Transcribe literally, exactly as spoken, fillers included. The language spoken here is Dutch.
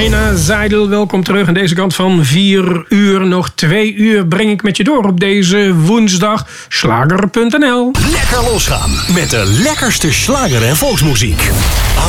Heiner Seidel, welkom terug aan deze kant van vier uur. Nog twee uur breng ik met je door op deze woensdag. Schlager punt n l. Lekker losgaan met de lekkerste slager en volksmuziek.